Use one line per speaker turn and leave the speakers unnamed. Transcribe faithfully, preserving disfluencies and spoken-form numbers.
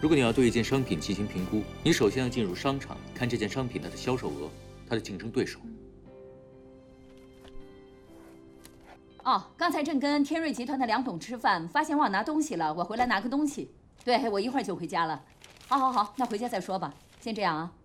如果你要对一件商品进行评估，你首先要进入商场，看这件商品它的销售额、它的竞争对手。
哦，刚才正跟天瑞集团的梁董吃饭，发现忘拿东西了，我回来拿个东西。对，我一会儿就回家了。好，好，好，那回家再说吧。先这样啊。